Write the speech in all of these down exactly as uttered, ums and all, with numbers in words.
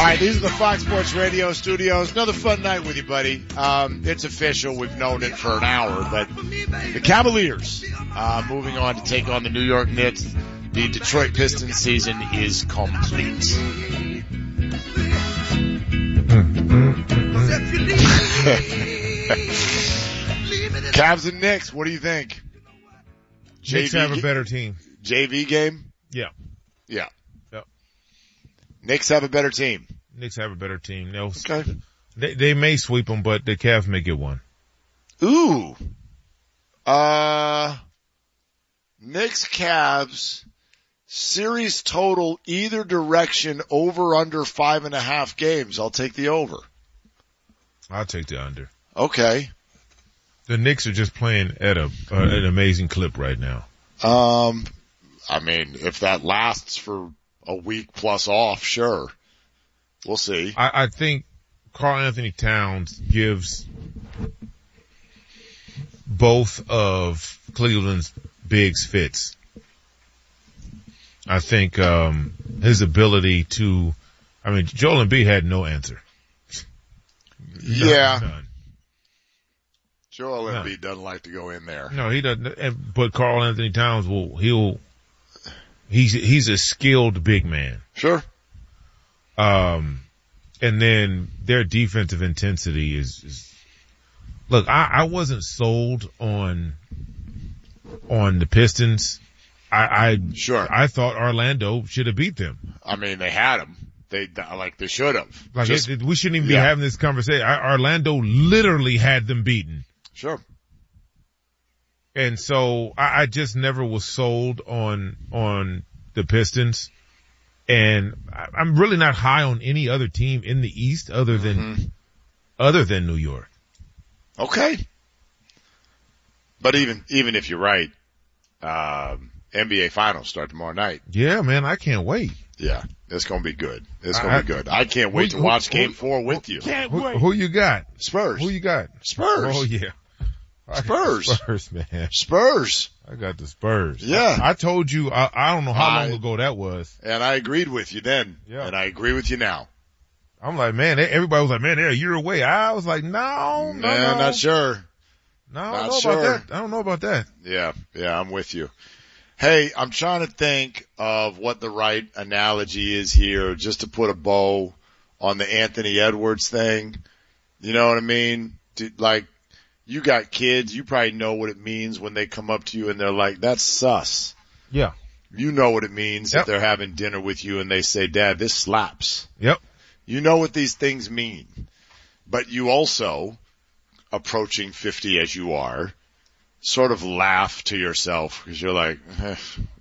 All right, these are the Fox Sports Radio studios. Another fun night with you, buddy. Um, it's official. We've known it for an hour, but the Cavaliers uh, moving on to take on the New York Knicks. The Detroit Pistons season is complete. Cavs and Knicks, what do you think? Knicks have a better team. J V game? Yeah. Yeah. Yep. Knicks have a better team. Knicks have a better team. They'll, okay. They, they may sweep them, but the Cavs may get one. Ooh. Uh, Knicks Cavs series total either direction over under five and a half games. I'll take the over. I'll take the under. Okay. The Knicks are just playing at a uh, an amazing clip right now. Um, I mean, if that lasts for a week plus off, sure. We'll see. I, I think Karl Anthony Towns gives both of Cleveland's bigs fits. I think um his ability to, I mean, Joel Embiid had no answer. None, yeah. None. Joel Embiid doesn't like to go in there. No, he doesn't. But Karl Anthony Towns will, he'll, he's, he's a skilled big man. Sure. Um, and then their defensive intensity is, is look, I, I wasn't sold on, on the Pistons. I, I, sure. I thought Orlando should have beat them. I mean, they had them. They, like, they should have. Like, Just, it, we shouldn't even be yeah. having this conversation. I, Orlando literally had them beaten. Sure. And so I, I just never was sold on, on the Pistons. And I, I'm really not high on any other team in the East other than, mm-hmm. other than New York. Okay. But even, even if you're right, um, N B A finals start tomorrow night. Yeah, man, I can't wait. Yeah, it's gonna be good. It's gonna I, be good. I can't wait who, to watch who, Game who, Four with you. Can't who, wait. Who you got? Spurs. Who you got? Spurs. Oh yeah. Spurs. Spurs, man. Spurs. I got the Spurs. Yeah. I, I told you, I, I don't know how I, long ago that was. And I agreed with you then. Yeah. And I agree with you now. I'm like, man, everybody was like, man, they're a year away. I was like, no, no, man, no. not sure. No, not I don't know sure. about that. I don't know about that. Yeah. Yeah, I'm with you. Hey, I'm trying to think of what the right analogy is here, just to put a bow on the Anthony Edwards thing. You know what I mean? Like, you got kids, you probably know what it means when they come up to you and they're like, that's sus. Yeah. You know what it means yep. if they're having dinner with you and they say, Dad, this slaps. Yep. You know what these things mean. But you also, approaching fifty as you are, sort of laugh to yourself because you're like, eh.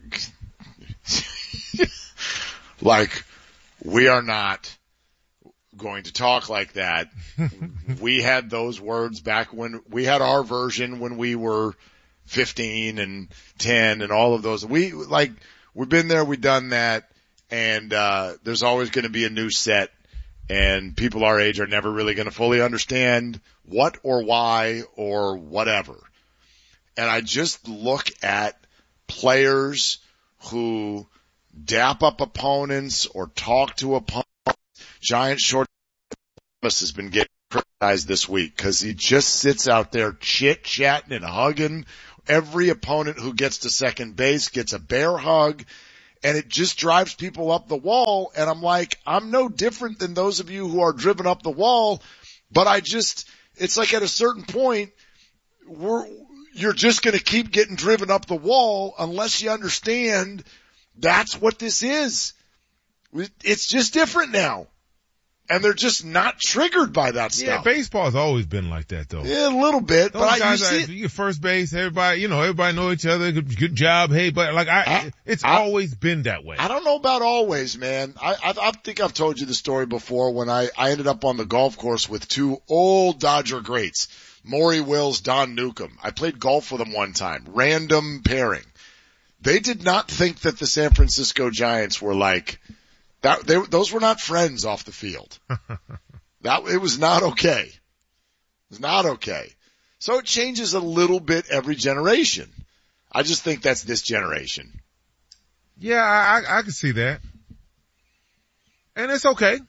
like, we are not going to talk like that. We had those words back when we had our version when we were fifteen and ten and all of those. We, like, we've been there, we've done that, and, uh, there's always going to be a new set, and people our age are never really going to fully understand what or why or whatever. And I just look at players who dap up opponents or talk to opponents. Giant short has been getting criticized this week because he just sits out there chit-chatting and hugging. Every opponent who gets to second base gets a bear hug, and it just drives people up the wall. And I'm like, I'm no different than those of you who are driven up the wall, but I just, it's like at a certain point, we're, you're just going to keep getting driven up the wall unless you understand that's what this is. It's just different now. And they're just not triggered by that stuff. Yeah, baseball's always been like that, though. Yeah, a little bit. Those but guys I, you are, see you first base, everybody, you know, everybody know each other. Good, good job. Hey, but like I, I it's I, always been that way. I don't know about always, man. I, I, I think I've told you the story before when I, I ended up on the golf course with two old Dodger greats, Maury Wills, Don Newcomb. I played golf with them one time. Random pairing. They did not think that the San Francisco Giants were like, that, they, those were not friends off the field. That, it was not okay. It was not okay. So it changes a little bit every generation. I just think that's this generation. Yeah, I, I can see that. And it's okay.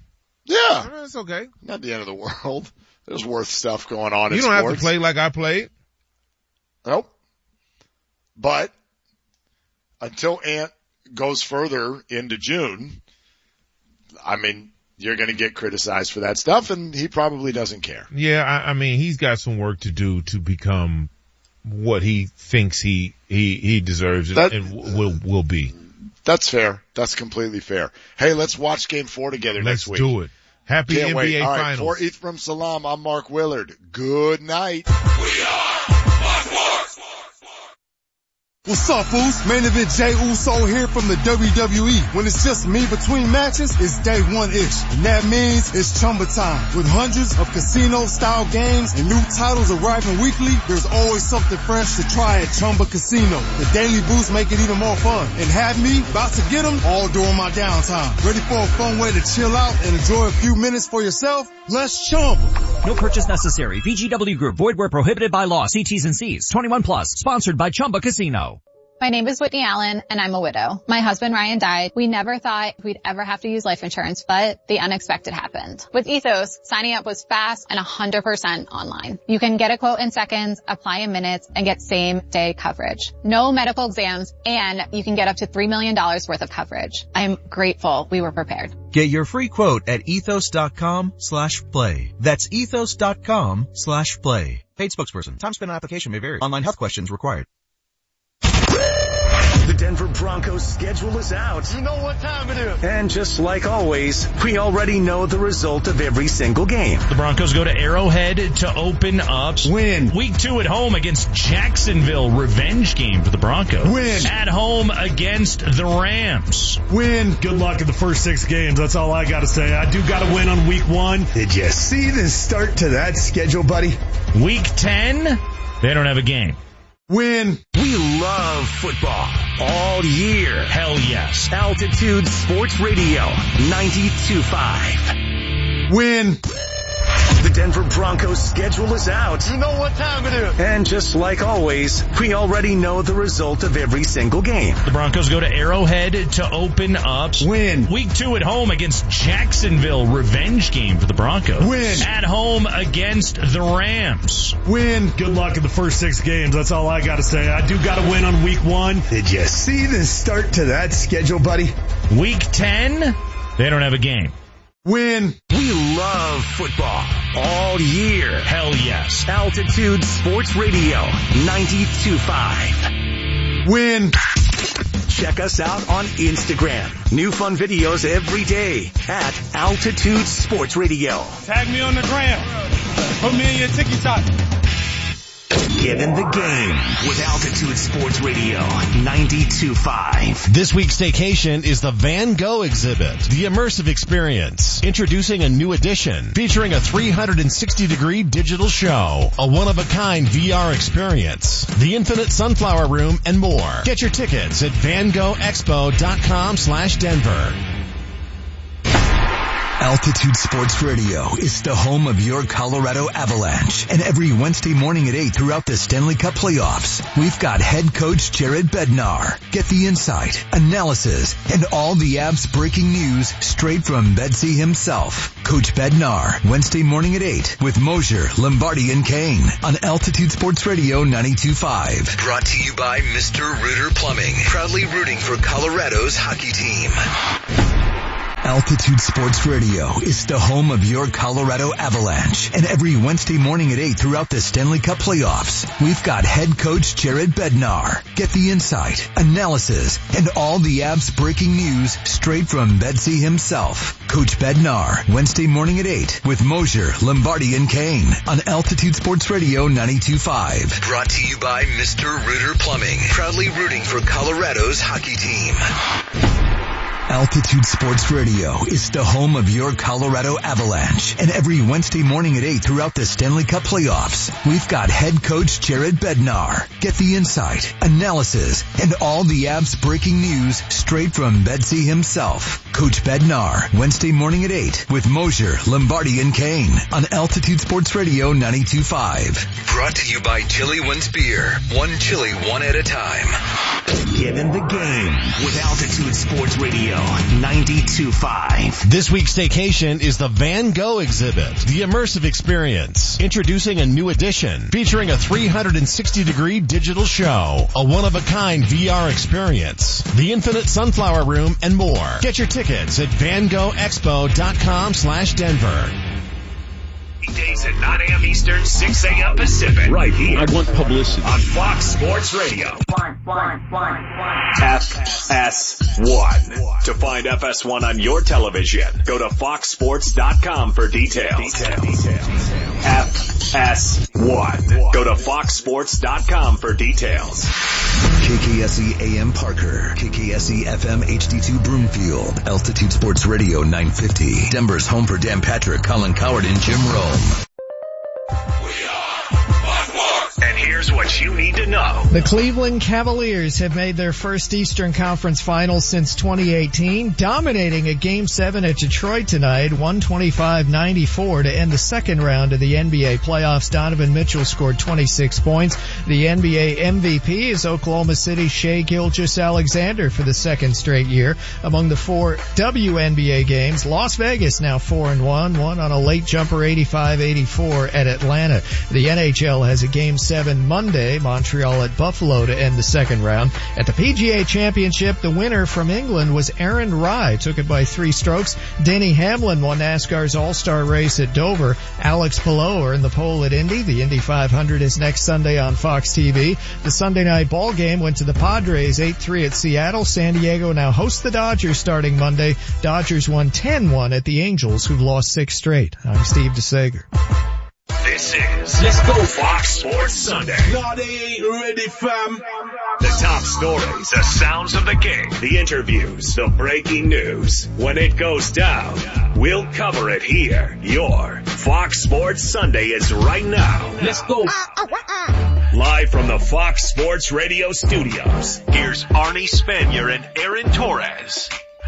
Yeah. That's okay. Not the end of the world. There's worse stuff going on in You don't sports. have to play like I played. Nope. But until Ant goes further into June, I mean, you're going to get criticized for that stuff, and he probably doesn't care. Yeah, I, I mean, he's got some work to do to become what he thinks he he he deserves and, That, and will will be. That's fair. That's completely fair. Hey, let's watch Game Four together Let's next week. do it. Happy Can't N B A wait. All right, Finals. for Ephraim Salam, I'm Mark Willard. Good night. We are Fox Sports. What's up, fools? Main event Jey Uso here from the W W E. When it's just me between matches, it's day one-ish. And that means it's Chumba time. With hundreds of casino-style games and new titles arriving weekly, there's always something fresh to try at Chumba Casino. The daily boosts make it even more fun. And have me about to get them all during my downtime. Ready for a fun way to chill out and enjoy a few minutes for yourself? Let's Chumba. No purchase necessary. V G W Group. Void where prohibited by law. See T's and C's. twenty-one plus. Sponsored by Chumba Casino. My name is Whitney Allen, and I'm a widow. My husband, Ryan, died. We never thought we'd ever have to use life insurance, but the unexpected happened. With Ethos, signing up was fast and one hundred percent online. You can get a quote in seconds, apply in minutes, and get same-day coverage. No medical exams, and you can get up to three million dollars worth of coverage. I'm grateful we were prepared. Get your free quote at ethos.com slash play. That's ethos.com slash play. Paid spokesperson. Time spent on application may vary. Online health questions required. The Denver Broncos schedule is out. You know what time it is. And just like always, we already know the result of every single game. The Broncos go to Arrowhead to open up. Win. Week two at home against Jacksonville. Revenge game for the Broncos. Win. At home against the Rams. Win. Good luck in the first six games. That's all I got to say. I do got to win on week one. Did you see the start to that schedule, buddy? Week ten, they don't have a game. Win. We love football all year. Hell yes. Altitude Sports Radio ninety-two point five. Win. The Denver Broncos schedule is out. You know what time it is. And just like always, we already know the result of every single game. The Broncos go to Arrowhead to open up. Win. Week two at home against Jacksonville. Revenge game for the Broncos. Win. At home against the Rams. Win. Good luck in the first six games. That's all I got to say. I do got to win on week one. Did you see the start to that schedule, buddy? Week ten, they don't have a game. Win. We love football all year. Hell yes. Altitude Sports Radio ninety-two point five. Win. Check us out on Instagram. New fun videos every day at Altitude Sports Radio. Tag me on the gram. Put me in your TikTok. Get in the game with Altitude Sports Radio ninety-two point five. This week's staycation is the Van Gogh exhibit, the immersive experience. Introducing a new edition featuring a three hundred sixty degree digital show, a one-of-a-kind V R experience, the Infinite Sunflower Room, and more. Get your tickets at van gogh expo dot com slash Denver. Altitude Sports Radio is the home of your Colorado Avalanche. And every Wednesday morning at eight throughout the Stanley Cup playoffs, we've got head coach Jared Bednar. Get the insight, analysis, and all the Avs breaking news straight from Bedsy himself. Coach Bednar, Wednesday morning at eight with Mosier, Lombardi, and Kane on Altitude Sports Radio ninety-two point five. Brought to you by Mister Rooter Plumbing, proudly rooting for Colorado's hockey team. Altitude Sports Radio is the home of your Colorado Avalanche. And every Wednesday morning at eight throughout the Stanley Cup playoffs, we've got head coach Jared Bednar. Get the insight, analysis, and all the Avs breaking news straight from Bedsy himself. Coach Bednar, Wednesday morning at eight with Mosier, Lombardi, and Kane on Altitude Sports Radio ninety-two point five. Brought to you by Mister Rooter Plumbing, proudly rooting for Colorado's hockey team. Altitude Sports Radio is the home of your Colorado Avalanche. And every Wednesday morning at eight throughout the Stanley Cup playoffs, we've got head coach Jared Bednar. Get the insight, analysis, and all the Avs breaking news straight from Bedsy himself. Coach Bednar, Wednesday morning at eight with Mosier, Lombardi, and Kane on Altitude Sports Radio ninety-two point five. Brought to you by Chili One's Beer. One chili, one at a time. Get in the game with Altitude Sports Radio ninety-two point five. This week's staycation is the Van Gogh exhibit, the immersive experience. Introducing a new edition featuring a three hundred sixty degree digital show, a one-of-a-kind V R experience, the Infinite Sunflower Room, and more. Get your tickets at van gogh expo dot com slash Denver. Days at nine a.m. Eastern, six a.m. Pacific. Right here. I want publicity. On Fox Sports Radio. F S one. To find F S one on your television, go to fox sports dot com for details. details. F S one. Go to fox sports dot com for details. K K S E A M Parker, K K S E F M H D two Broomfield, Altitude Sports Radio nine fifty, Denver's home for Dan Patrick, Colin Coward, and Jim Rome. And here's what you need to know. The Cleveland Cavaliers have made their first Eastern Conference Finals since twenty eighteen, dominating a Game seven at Detroit tonight, one twenty-five ninety-four to end the second round of the N B A playoffs. Donovan Mitchell scored twenty-six points. The N B A M V P is Oklahoma City's Shai Gilgeous-Alexander for the second straight year. Among the four W N B A games, Las Vegas now four and one, one on a late jumper eighty-five eighty-four at Atlanta. The N H L has a Game seven Monday, Montreal at Buffalo to end the second round. At the P G A Championship, the winner from England was Aaron Rai, took it by three strokes. Denny Hamlin won NASCAR's All-Star race at Dover. Alex Palou earned the pole at Indy. The Indy five hundred is next Sunday on Fox T V. The Sunday night ball game went to the Padres eight three at Seattle. San Diego now hosts the Dodgers starting Monday. Dodgers won ten one at the Angels, who've lost six straight. I'm Steve DeSager. This is Let's Go Fox Sports Sunday. No, they ain't ready, fam. The top stories, the sounds of the game, the interviews, the breaking news. When it goes down, we'll cover it here. Your Fox Sports Sunday is right now. Let's go. Live from the Fox Sports Radio studios, here's Arnie Spanier and Aaron Torres.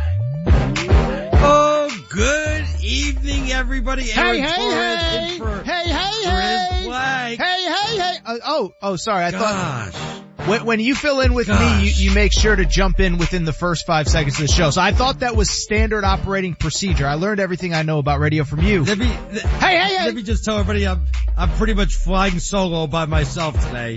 Oh, good evening, everybody. Aaron hey, hey, Torres hey. in for hey, hey, Chris hey. Blank. Hey, hey, hey. Uh, oh, oh, sorry. I Gosh. thought when, when you fill in with Gosh. me, you, you make sure to jump in within the first five seconds of the show. So I thought that was standard operating procedure. I learned everything I know about radio from you. Let me, th- hey, hey, hey. Let me just tell everybody I'm, I'm pretty much flying solo by myself today.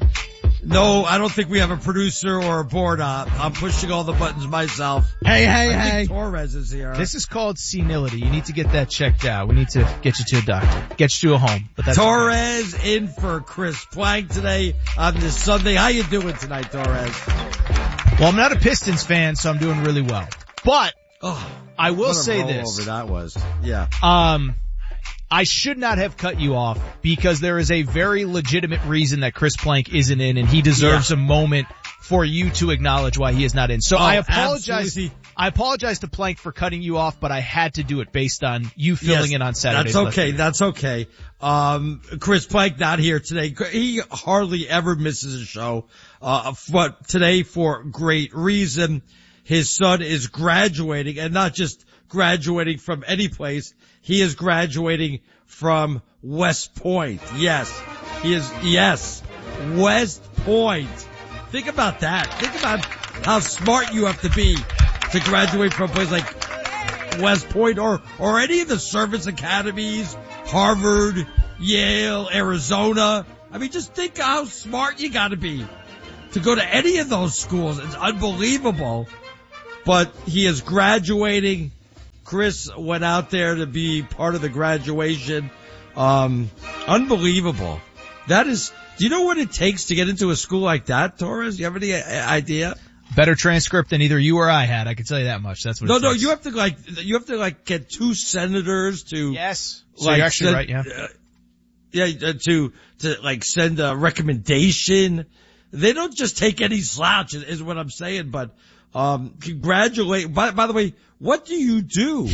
No, I don't think we have a producer or a board op. I'm pushing all the buttons myself. Hey, hey, I hey. think Torres is here. This is called senility. You need to get that checked out. We need to get you to a doctor. Get you to a home. But that's Torres okay. In for Chris Plank today on this Sunday. How you doing tonight, Torres? Well, I'm not a Pistons fan, so I'm doing really well. But oh, I will what a say this. Over that was. Yeah. Um, I should not have cut you off because there is a very legitimate reason that Chris Plank isn't in, and he deserves yeah. a moment for you to acknowledge why he is not in. So oh, I apologize. Absolutely. I apologize to Plank for cutting you off, but I had to do it based on you filling yes, in on Saturday. That's okay. That's okay. Um, Chris Plank not here today. He hardly ever misses a show. Uh, but today for great reason. His son is graduating, and not just graduating from any place. He is graduating from West Point. Yes. He is, yes. West Point. Think about that. Think about how smart you have to be to graduate from a place like West Point or, or any of the service academies, Harvard, Yale, Arizona. I mean, just think how smart you gotta be to go to any of those schools. It's unbelievable. But he is graduating. Chris went out there to be part of the graduation. Um, unbelievable. That is, do you know what it takes to get into a school like that, Torres? Do you have any idea? Better transcript than either you or I had. I can tell you that much. That's what no, it no, takes. you have to like, you have to like get two senators to. Yes. So like, you're actually send, right, yeah. Uh, yeah, uh, to, to like send a recommendation. They don't just take any slouch is, is what I'm saying, but, um, congratulate, by, by the way, what do you do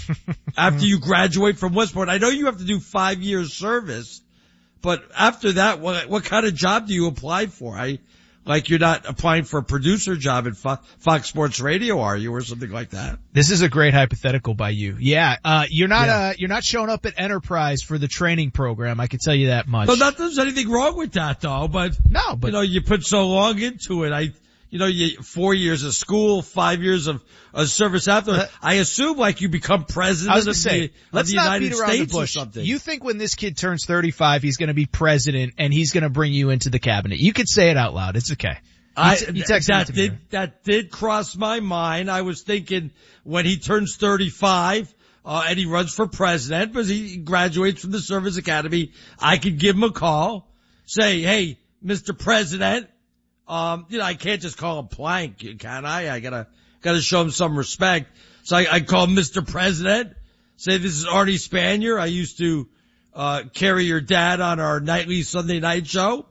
after you graduate from West Point? I know you have to do five years service, but after that, what, what kind of job do you apply for? I, like you're not applying for a producer job at Fo- Fox Sports Radio, are you, or something like that? This is a great hypothetical by you. Yeah, uh, you're not, yeah. uh, you're not showing up at Enterprise for the training program. I can tell you that much. No, not that there's anything wrong with that though, but no, but you know, you put so long into it. I, you know, you, four years of school, five years of, of service after. Uh, I assume like you become president I was of, say, the, let's of the not United beat around States the bush. or something. You think when this kid turns thirty-five, he's going to be president and he's going to bring you into the cabinet. You could say it out loud. It's okay. You I, t- you texted that me did, that did cross my mind. I was thinking when he turns thirty-five, uh, and he runs for president because he graduates from the service academy, I could give him a call, say, hey, Mister President, um, you know, I can't just call him Plank, can I? I gotta, gotta show him some respect. So I, I call him Mister President, say this is Artie Spanier. I used to, uh, carry your dad on our nightly Sunday night show.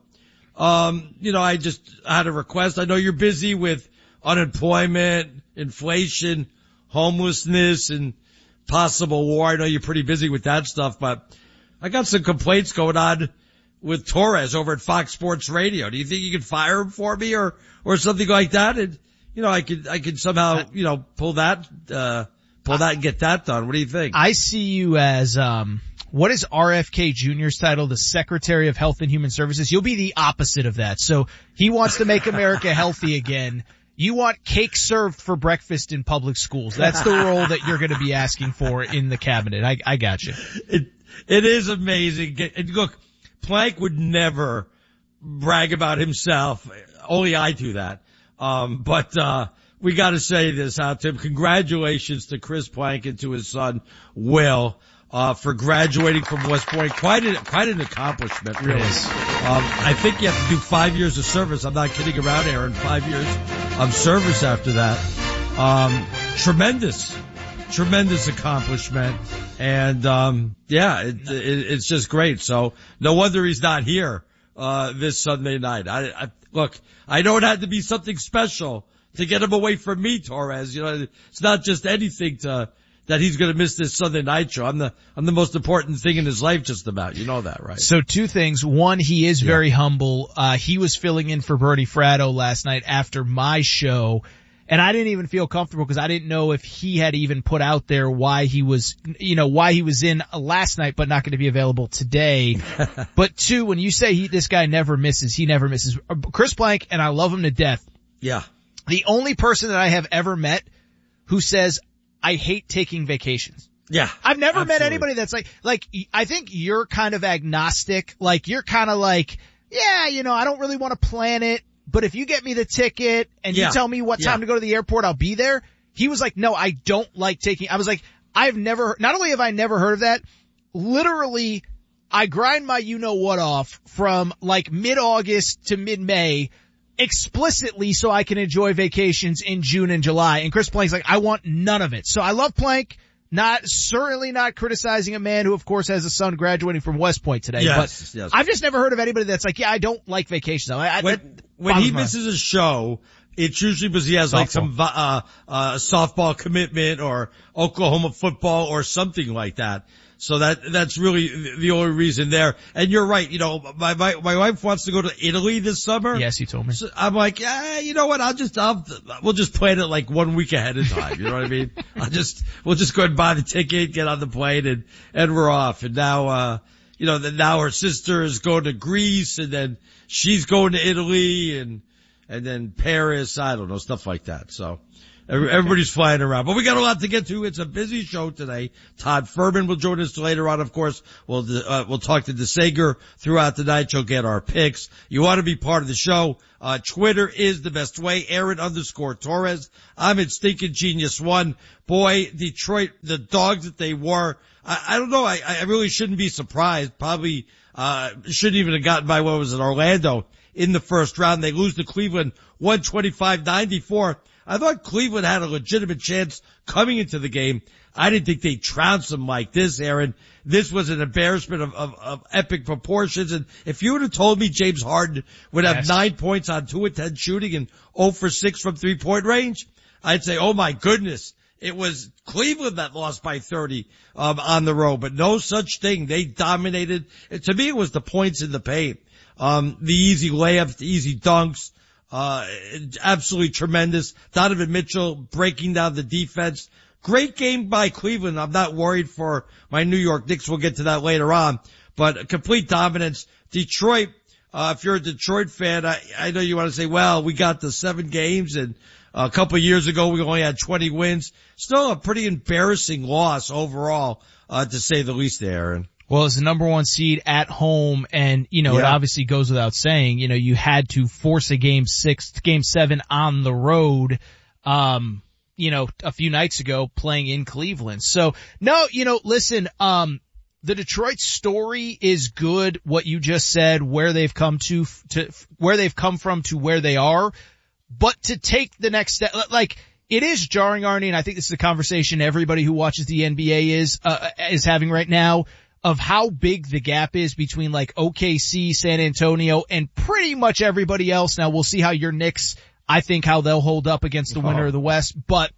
Um, you know, I just had a request. I know you're busy with unemployment, inflation, homelessness, and possible war. I know you're pretty busy with that stuff, but I got some complaints going on with Torres over at Fox Sports Radio. Do you think you could fire him for me or, or something like that? And, you know, I could, I could somehow, you know, pull that, uh, pull that and get that done. What do you think? I see you as, um, what is R F K Junior's title? The Secretary of Health and Human Services. You'll be the opposite of that. So he wants to make America healthy again. You want cake served for breakfast in public schools. That's the role that you're going to be asking for in the cabinet. I, I got you. It, it is amazing. And look, Plank would never brag about himself. Only I do that. Um, but, uh, we got to say this out to him. Congratulations to Chris Plank and to his son, Will. Uh, for graduating from West Point. Quite an, quite an accomplishment, really. Um, I think you have to do five years of service. I'm not kidding around, Aaron. Five years of service after that. Um, tremendous, tremendous accomplishment. And, um, yeah, it, it, it's just great. So no wonder he's not here, uh, this Sunday night. I, I, look, I know it had to be something special to get him away from me, Torres. You know, it's not just anything to, that he's going to miss this Sunday night show. I'm the, I'm the most important thing in his life just about. You know that, right? So two things. One, he is yeah. very humble. Uh, he was filling in for Bertie Fratto last night after my show. And I didn't even feel comfortable because I didn't know if he had even put out there why he was, you know, why he was in last night but not going to be available today. But two, when you say he, this guy never misses, he never misses. Chris Plank, and I love him to death. Yeah. The only person that I have ever met who says, I hate taking vacations. Yeah. I've never absolutely. met anybody that's like, like, I think you're kind of agnostic. Like, you're kind of like, yeah, you know, I don't really want to plan it, but if you get me the ticket and yeah. you tell me what time yeah. to go to the airport, I'll be there. He was like, no, I don't like taking, I was like, I've never, not only have I never heard of that, literally, I grind my you-know-what off from like mid-August to mid-May explicitly so I can enjoy vacations in June and July. And Chris Plank's like, I want none of it. So I love Plank, not, certainly not criticizing a man who of course has a son graduating from West Point today. Yes, but yes. I've just never heard of anybody that's like, yeah, I don't like vacations. I, I, when when he misses a show, it's usually because he has like some, uh, uh, softball commitment or Oklahoma football or something like that. So that, that's really the only reason there. And you're right. You know, my, my, my wife wants to go to Italy this summer. Yes, you told me. So I'm like, yeah, you know what? I'll just, I'll, we'll just plan it like one week ahead of time. You know what I mean? I'll just, we'll just go and buy the ticket, get on the plane and, and we're off. And now, uh, you know, that now her sister is going to Greece and then she's going to Italy and, and then Paris. I don't know, stuff like that. So. Everybody's flying around, but we got a lot to get to. It's a busy show today. Todd Furman will join us later on. Of course, we'll, uh, we'll talk to DeSager throughout the night. You'll get our picks. You want to be part of the show. Uh, Twitter is the best way. Aaron underscore Torres. I'm at Stinking Genius One. Boy, Detroit, the dogs that they were. I, I don't know. I, I really shouldn't be surprised. Probably, uh, shouldn't even have gotten by what was in Orlando in the first round. They lose to Cleveland one twenty-five ninety-four. I thought Cleveland had a legitimate chance coming into the game. I didn't think they'd trounce them like this, Aaron. This was an embarrassment of, of, of epic proportions. And if you would have told me James Harden would have yes. nine points on two of ten shooting and zero for six from three-point range, I'd say, oh my goodness. It was Cleveland that lost by thirty um, on the road, but no such thing. They dominated. And to me, it was the points in the paint, um, the easy layups, the easy dunks. Uh, absolutely tremendous. Donovan Mitchell breaking down the defense. Great game by Cleveland. I'm not worried for my New York Knicks. We'll get to that later on, but complete dominance. Detroit, uh, if you're a Detroit fan, I, I know you want to say, well, we got the seven games and a couple of years ago we only had twenty wins. Still a pretty embarrassing loss overall, uh, to say the least there, Aaron. Well, as the number one seed at home, and, you know, yeah. it obviously goes without saying, you know, you had to force a game six, game seven on the road, um, you know, a few nights ago playing in Cleveland. So, no, you know, listen, um, the Detroit story is good, what you just said, where they've come to, to, where they've come from to where they are, but to take the next step, like, it is jarring, Arnie, and I think this is a conversation everybody who watches the N B A is, uh, is having right now, of how big the gap is between like O K C, San Antonio, and pretty much everybody else. Now we'll see how your Knicks, I think how they'll hold up against the winner of the West. But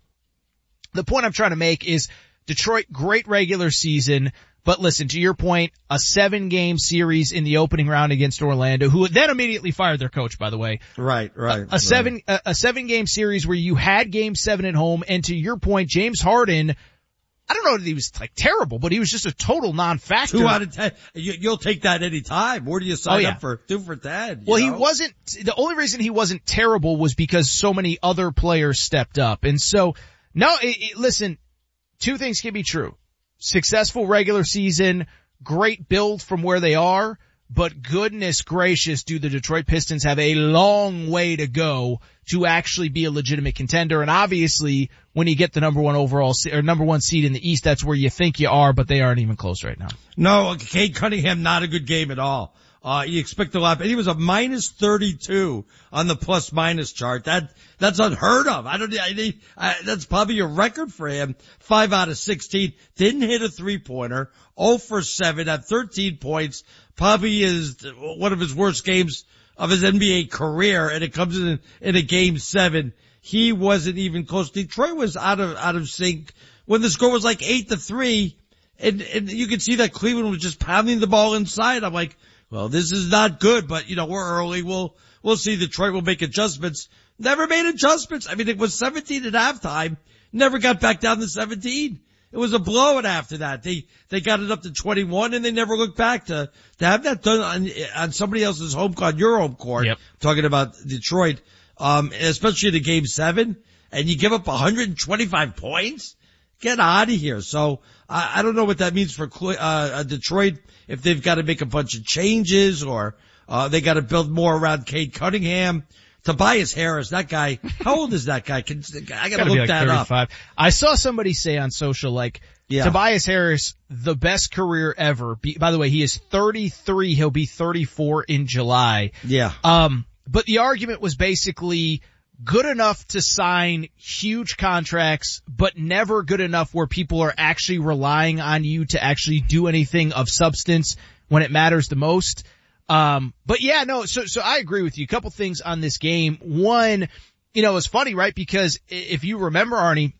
the point I'm trying to make is Detroit, great regular season. But listen, to your point, a seven game series in the opening round against Orlando, who then immediately fired their coach, by the way. Right, right. A, a right. seven, a, a seven game series where you had game seven at home. And to your point, James Harden, I don't know that he was like terrible, but he was just a total non-factor. Two out of ten. You, you'll take that any time. Where do you sign oh, yeah. up for two for ten? Well, know? he wasn't, the only reason he wasn't terrible was because so many other players stepped up. And so, no, it, it, listen, two things can be true. Successful regular season, great build from where they are, but goodness gracious, do the Detroit Pistons have a long way to go to actually be a legitimate contender. And obviously, when you get the number one overall or number one seed in the East, that's where you think you are, but they aren't even close right now. No, Cade Cunningham, not a good game at all. Uh, you expect a lot, but he was a minus thirty-two on the plus minus chart. That, that's unheard of. I don't, I, I, that's probably a record for him. Five out of sixteen. Didn't hit a three pointer. zero for seven at thirteen points. Probably is one of his worst games of his N B A career, and it comes in, in a game seven. He wasn't even close. Detroit was out of, out of sync when the score was like eight to three, and, and you could see that Cleveland was just pounding the ball inside. I'm like, well, this is not good, but you know, we're early. We'll, we'll see. Detroit will make adjustments. Never made adjustments. I mean, it was seventeen at halftime. Never got back down to seventeen. It was a blowout after that. They, they got it up to twenty-one and they never looked back to, to have that done on, on somebody else's home court, your home court. Yep. Talking about Detroit, um, especially in the game seven, and you give up one hundred twenty-five points. Get out of here. So I, I don't know what that means for, uh, Detroit. If they've got to make a bunch of changes or, uh, they got to build more around Cade Cunningham. Tobias Harris, that guy, how old is that guy? Can, I gotta, gotta look like that thirty-five. Up. I saw somebody say on social, like, yeah. Tobias Harris, the best career ever. Be, by the way, he is thirty-three. He'll be thirty-four in July. Yeah. Um, but the argument was basically good enough to sign huge contracts, but never good enough where people are actually relying on you to actually do anything of substance when it matters the most. Um, but yeah, no, so, so I agree with you. A couple things on this game. One, you know, it's funny, right? Because if you remember, Arnie,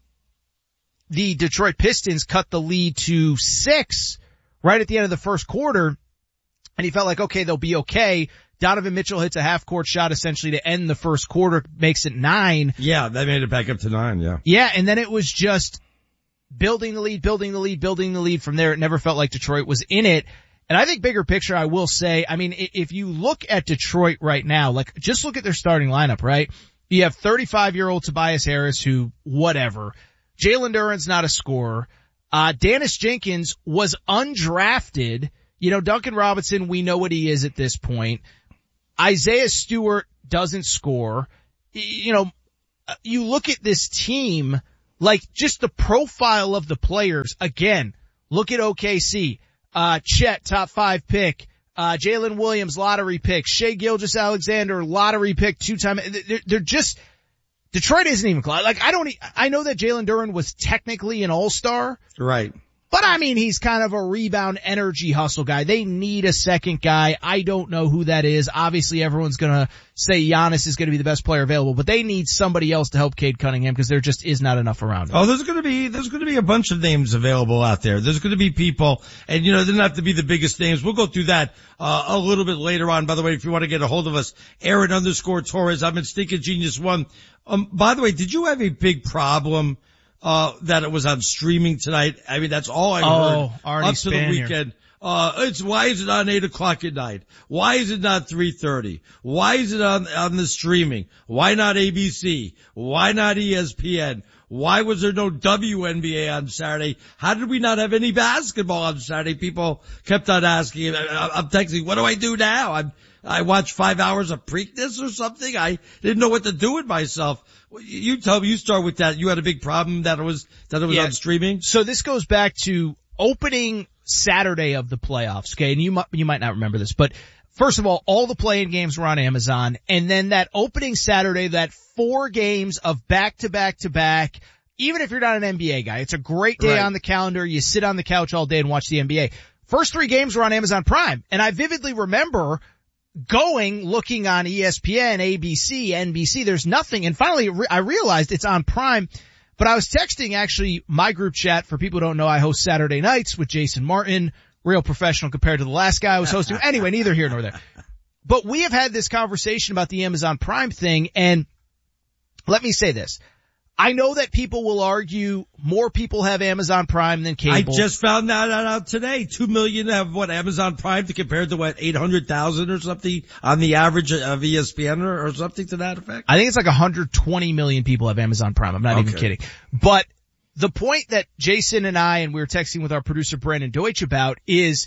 the Detroit Pistons cut the lead to six right at the end of the first quarter, and he felt like, okay, they'll be okay. Donovan Mitchell hits a half-court shot essentially to end the first quarter, makes it nine. Yeah, they made it back up to nine, yeah. Yeah, and then it was just building the lead, building the lead, building the lead from there. It never felt like Detroit was in it. And I think bigger picture, I will say, I mean, if you look at Detroit right now, like, just look at their starting lineup, right? You have thirty-five-year-old Tobias Harris, who, whatever. Jalen Duren's not a scorer. Uh, Dennis Jenkins was undrafted. You know, Duncan Robinson, we know what he is at this point. Isaiah Stewart doesn't score. You know, you look at this team, like, just the profile of the players. Again, look at O K C. Uh, Chet, top five pick. Uh, Jalen Williams, lottery pick. Shai Gilgeous-Alexander, lottery pick, two-time. They're, they're just, Detroit isn't even close. Like, I don't, I know that Jalen Duren was technically an all-star. Right. But I mean, he's kind of a rebound energy hustle guy. They need a second guy. I don't know who that is. Obviously, everyone's gonna say Giannis is gonna be the best player available, but they need somebody else to help Cade Cunningham because there just is not enough around him. Oh, there's gonna be, there's gonna be a bunch of names available out there. There's gonna be people, and you know, they don't have to be the biggest names. We'll go through that, uh, a little bit later on. By the way, if you want to get a hold of us, Aaron underscore Torres, I'm in Stinking Genius One. Um, by the way, did you have a big problem uh, that it was on streaming tonight. I mean, that's all I oh, heard Arnie up to the Spanier. weekend. Uh, it's, why is it on eight o'clock at night? Why is it not three thirty? Why is it on, on the streaming? Why not A B C? Why not E S P N? Why was there no W N B A on Saturday? How did we not have any basketball on Saturday? People kept on asking. I, I'm texting, what do I do now? I'm, I watched five hours of Preakness or something. I didn't know what to do with myself. You tell me, you start with that. You had a big problem that it was, that it was yeah. on streaming? So this goes back to opening Saturday of the playoffs, okay? And you might, you might not remember this, but first of all, all the play-in games were on Amazon, and then that opening Saturday, that four games of back-to-back-to-back, even if you're not an N B A guy, it's a great day Right. on the calendar. You sit on the couch all day and watch the N B A. First three games were on Amazon Prime, and I vividly remember going, looking on E S P N, A B C, N B C, there's nothing, and finally re- I realized it's on Prime. But I was texting actually my group chat. For people who don't know, I host Saturday nights with Jason Martin, real professional compared to the last guy I was hosting. Anyway, neither here nor there. But we have had this conversation about the Amazon Prime thing, and let me say this. I know that people will argue more people have Amazon Prime than cable. I just found that out today. Two million have what, Amazon Prime to compared to what, eight hundred thousand or something on the average of E S P N or, or something to that effect? I think it's like one hundred twenty million people have Amazon Prime. I'm not Okay. even kidding. But the point that Jason and I, and we were texting with our producer Brandon Deutsch about, is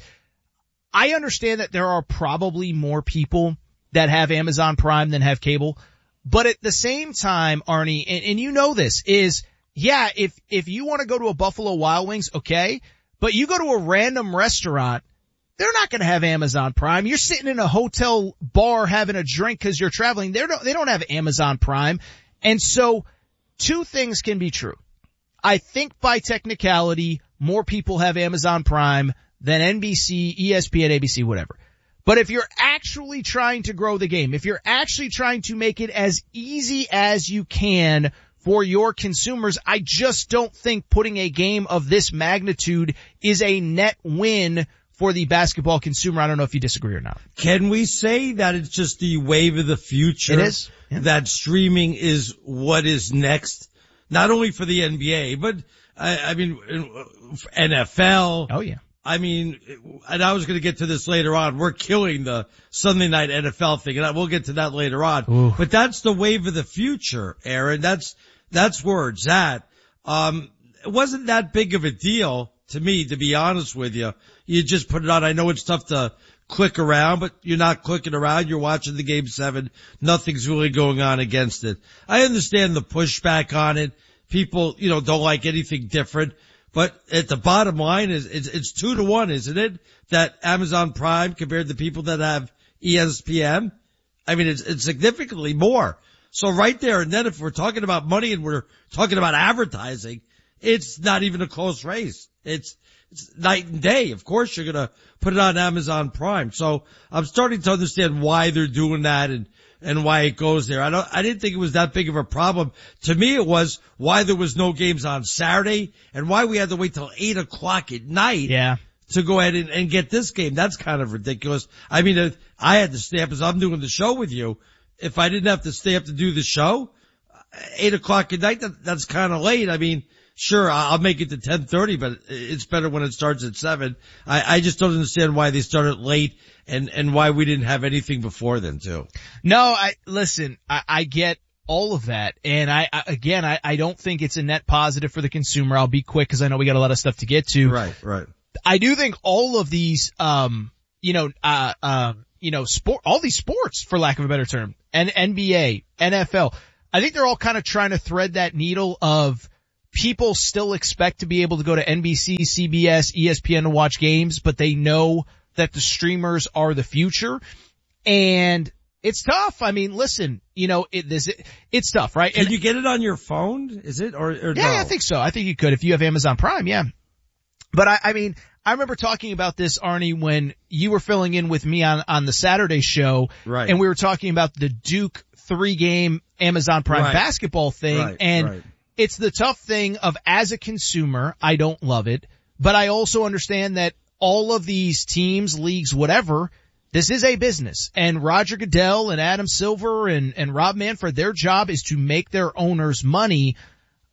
I understand that there are probably more people that have Amazon Prime than have cable. But at the same time, Arnie, and, and you know this, is, yeah, if, if you want to go to a Buffalo Wild Wings, okay, but you go to a random restaurant, they're not going to have Amazon Prime. You're sitting in a hotel bar having a drink because you're traveling. They don't, they don't have Amazon Prime. And so two things can be true. I think by technicality, more people have Amazon Prime than N B C, E S P N, A B C, whatever. But if you're actually trying to grow the game, if you're actually trying to make it as easy as you can for your consumers, I just don't think putting a game of this magnitude is a net win for the basketball consumer. I don't know if you disagree or not. Can we say that it's just the wave of the future? It is. Yeah. That streaming is what is next, not only for the N B A, but I, I mean, N F L. Oh yeah. I mean, and I was going to get to this later on. We're killing the Sunday night N F L thing, and I, we'll get to that later on. Ooh. But that's the wave of the future, Aaron. That's, that's where it's at. Um, it wasn't that big of a deal to me, to be honest with you. You just put it on. I know it's tough to click around, but you're not clicking around. You're watching the game seven. Nothing's really going on against it. I understand the pushback on it. People, you know, don't like anything different. But at the bottom line is, it's, it's two to one, isn't it? That Amazon Prime compared to people that have E S P N. I mean, it's, it's significantly more. So right there, and then if we're talking about money and we're talking about advertising, it's not even a close race. It's, it's night and day. Of course you're gonna put it on Amazon Prime. So I'm starting to understand why they're doing that and, and why it goes there. I don't, I didn't think it was that big of a problem. To me, it was why there was no games on Saturday and why we had to wait till eight o'clock at night. Yeah. To go ahead and, and get this game. That's kind of ridiculous. I mean, if I had to stay up as I'm doing the show with you. If I didn't have to stay up to do the show, eight o'clock at night, that, that's kind of late. I mean, sure, I'll make it to ten thirty, but it's better when it starts at seven. I, I just don't understand why they started late and, and why we didn't have anything before then too. No, I, listen, I, I get all of that. And I, I again, I, I don't think it's a net positive for the consumer. I'll be quick because I know we got a lot of stuff to get to. Right, right. I do think all of these, um, you know, uh, um, you know, sport, all these sports, for lack of a better term, and N B A, N F L, I think they're all kind of trying to thread that needle of people still expect to be able to go to N B C, C B S, E S P N to watch games, but they know that the streamers are the future. And it's tough. I mean, listen, you know, it, this, it, it's tough, right? Can and, you get it on your phone? Is it or, or yeah, no? yeah, I think so. I think you could if you have Amazon Prime. Yeah. But I, I mean, I remember talking about this, Arnie, when you were filling in with me on, on the Saturday show. Right. And we were talking about the Duke three game Amazon Prime Right. basketball thing. Right, and right. it's the tough thing of, as a consumer, I don't love it, but I also understand that all of these teams, leagues, whatever, this is a business. And Roger Goodell and Adam Silver and, and Rob Manfred, their job is to make their owners money.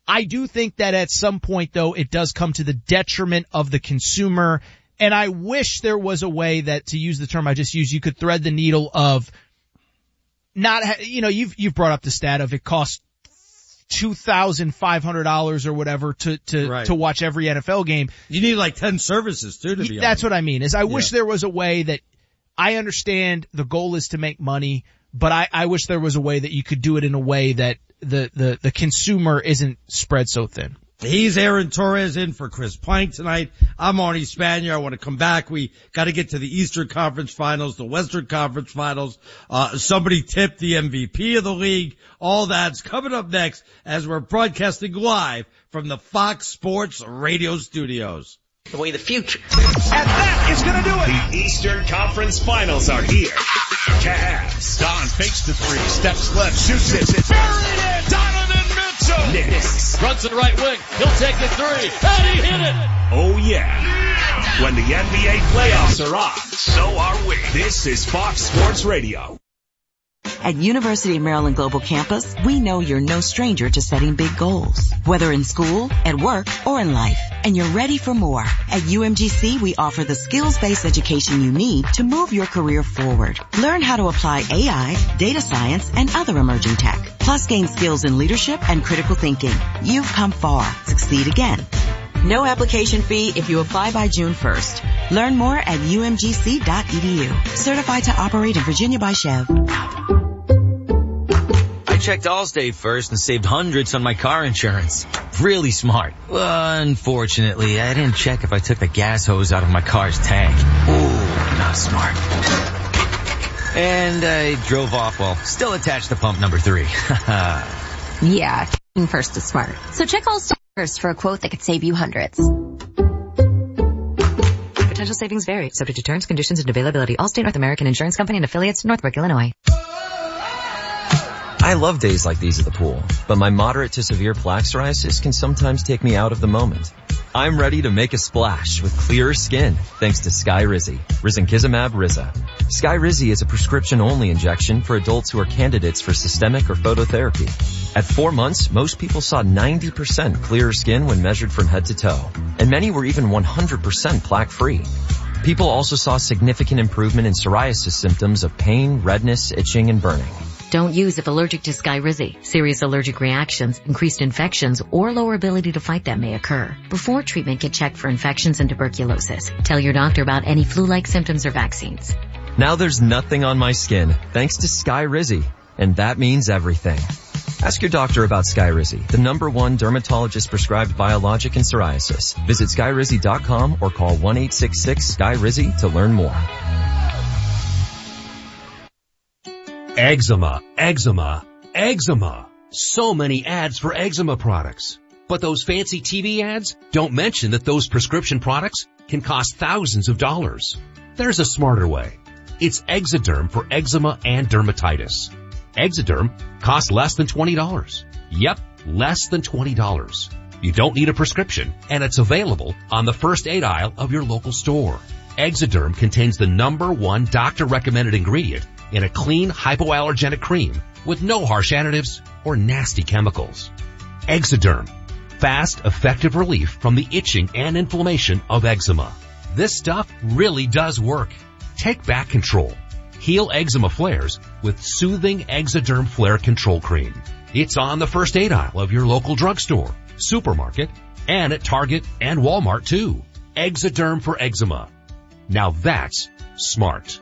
I do think that at some point, though, it does come to the detriment of the consumer. And I wish there was a way that, to use the term I just used, you could thread the needle of not, ha- you know, you've, you've brought up the stat of it costs two thousand five hundred dollars or whatever to, to, Right. to watch every N F L game. You need like ten services too to be That's honest. what I mean, is I wish Yeah. there was a way that, I understand the goal is to make money, but I, I wish there was a way that you could do it in a way that the, the, the consumer isn't spread so thin. He's Aaron Torres in for Chris Plank tonight. I'm Arnie Spanier. I want to come back. We got to get to the Eastern Conference Finals, the Western Conference Finals. Uh, somebody tipped the M V P of the league. All that's coming up next as we're broadcasting live from the Fox Sports Radio studios. The way the future. And that is going to do it. The Eastern Conference Finals are here. Cavs. Don fakes the three, steps left, shoots it. Buried it. Donovan Mitchell. Knicks. Runs to the right wing. He'll take the three. And he hit it. Oh yeah. When the N B A playoffs are on, so are we. This is Fox Sports Radio. At University of Maryland Global Campus, we know you're no stranger to setting big goals, whether in school, at work, or in life. And you're ready for more. At U M G C, we offer the skills-based education you need to move your career forward. Learn how to apply A I, data science, and other emerging tech. Plus gain skills in leadership and critical thinking. You've come far. Succeed again. No application fee if you apply by June first. Learn more at U M G C dot E D U. Certified to operate in Virginia by Chev. I checked Allstate first and saved hundreds on my car insurance. Really smart. Unfortunately, I didn't check if I took the gas hose out of my car's tank. Ooh, not smart. And I drove off while still attached to pump number three. Yeah, first is smart. So check Allstate first for a quote that could save you hundreds. Potential savings vary, subject to terms, conditions, and availability. Allstate North American Insurance Company and affiliates, Northbrook, Illinois. I love days like these at the pool, but my moderate to severe plaque psoriasis can sometimes take me out of the moment. I'm ready to make a splash with clearer skin thanks to Skyrizi, Risankizumab Riza. Skyrizi is a prescription-only injection for adults who are candidates for systemic or phototherapy. At four months, most people saw ninety percent clearer skin when measured from head to toe, and many were even one hundred percent plaque-free. People also saw significant improvement in psoriasis symptoms of pain, redness, itching, and burning. Don't use if allergic to Skyrizi. Serious allergic reactions, increased infections, or lower ability to fight them may occur. Before treatment, get checked for infections and tuberculosis. Tell your doctor about any flu-like symptoms or vaccines. Now there's nothing on my skin thanks to Skyrizi, and that means everything. Ask your doctor about Skyrizi, the number one dermatologist-prescribed biologic in psoriasis. Visit skyrizi dot com or call one eight six six Sky Rizi to learn more. Eczema, eczema, eczema. So many ads for eczema products. But those fancy T V ads don't mention that those prescription products can cost thousands of dollars. There's a smarter way. It's Exoderm for eczema and dermatitis. Exoderm costs less than twenty dollars. Yep, less than twenty dollars. You don't need a prescription, and it's available on the first aid aisle of your local store. Exoderm contains the number one doctor-recommended ingredient in a clean, hypoallergenic cream with no harsh additives or nasty chemicals. Exoderm. Fast, effective relief from the itching and inflammation of eczema. This stuff really does work. Take back control. Heal eczema flares with soothing Exoderm Flare Control Cream. It's on the first aid aisle of your local drugstore, supermarket, and at Target and Walmart too. Exoderm for eczema. Now that's smart.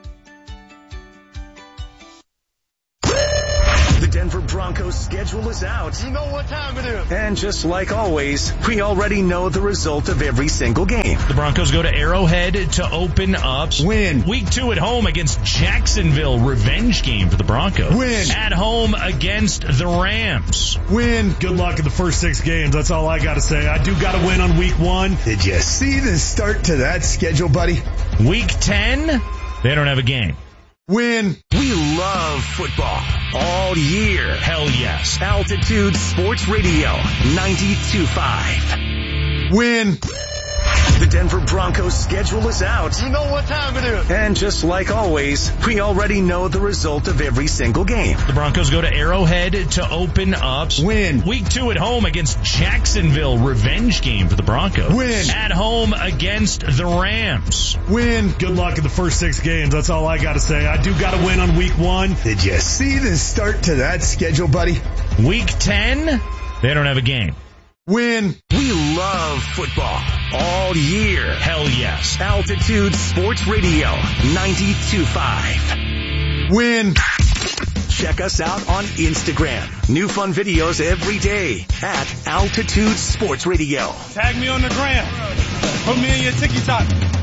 The Denver Broncos schedule is out. You know what time it is. And just like always, we already know the result of every single game. The Broncos go to Arrowhead to open up. Win. Week two at home against Jacksonville. Revenge game for the Broncos. Win. At home against the Rams. Win. Good luck in the first six games. That's all I got to say. I do got to win on week one. Did you see the start to that schedule, buddy? Week ten, they don't have a game. Win. We love football all year. Hell yes. Altitude Sports Radio ninety-two point five. Win. The Denver Broncos schedule is out. You know what time it is. And just like always, we already know the result of every single game. The Broncos go to Arrowhead to open up. Win. Week two at home against Jacksonville. Revenge game for the Broncos. Win. At home against the Rams. Win. Good luck in the first six games. That's all I got to say. I do got to win on week one. Did you see the start to that schedule, buddy? Week ten, they don't have a game. Win. We love football all year. Hell yes. Altitude Sports Radio ninety-two point five. Win. Check us out on Instagram. New fun videos every day at Altitude Sports Radio. Tag me on the gram. Put me in your TikTok.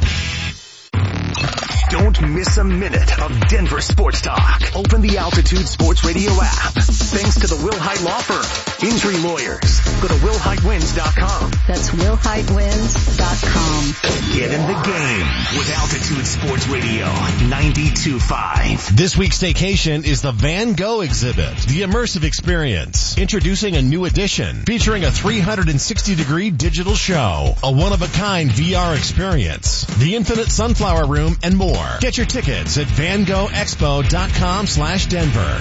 Don't miss a minute of Denver sports talk. Open the Altitude Sports Radio app. Thanks to the Will Hyde Law Firm. Injury lawyers. Go to will hyde wins dot com. That's will hyde wins dot com. Get in the game with Altitude Sports Radio ninety-two point five. This week's staycation is the Van Gogh exhibit, the immersive experience. Introducing a new edition featuring a three hundred sixty degree digital show, a one-of-a-kind V R experience, the infinite sunflower room, and more. Get your tickets at van gogh expo dot com slash Denver.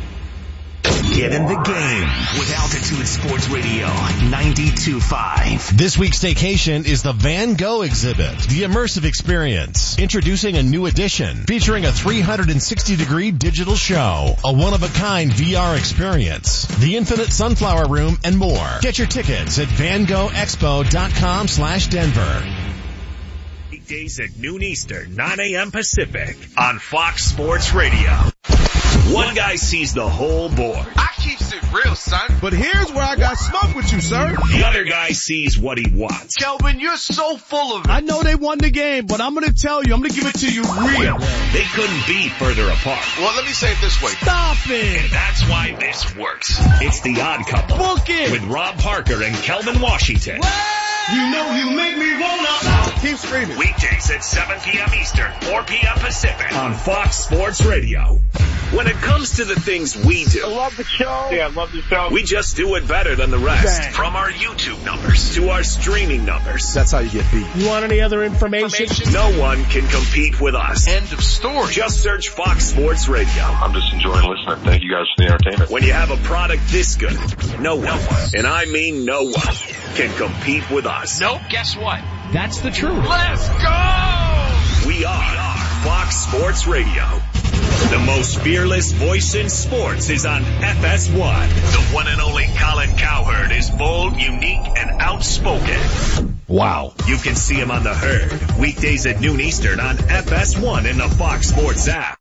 Get in the game with Altitude Sports Radio ninety-two point five. This week's staycation is the Van Gogh exhibit, the immersive experience. Introducing a new edition featuring a three hundred sixty degree digital show, a one-of-a-kind V R experience, the infinite sunflower room, and more. Get your tickets at van gogh expo dot com slash Denver. Weekdays at noon Eastern, nine a.m. Pacific on Fox Sports Radio. One guy sees the whole board. I keeps it real, son. But here's where I got smoke with you, sir. The other guy sees what he wants. Kelvin, you're so full of it. I know they won the game, but I'm going to tell you, I'm going to give it to you real. They couldn't be further apart. Well, let me say it this way. Stop it. And that's why this works. It's The Odd Couple. Book it. With Rob Parker and Kelvin Washington. You know you make me wanna. Keep screaming. Weekdays at seven p.m. Eastern, four p.m. Pacific on Fox Sports Radio. When it comes to the things we do, I love the show. Yeah, I love the show. we just do it better than the rest. Dang. From our YouTube numbers to our streaming numbers. That's how you get beat. You want any other information? information? No one can compete with us. End of story. Just search Fox Sports Radio. I'm just enjoying listening. Thank you guys for the entertainment. When you have a product this good, no one, and I mean no one, can compete with us. Nope, guess what? That's the truth. Let's go! We are Fox Sports Radio. The most fearless voice in sports is on F S one. The one and only Colin Cowherd is bold, unique, and outspoken. Wow. You can see him on The Herd, weekdays at noon Eastern on F S one in the Fox Sports app.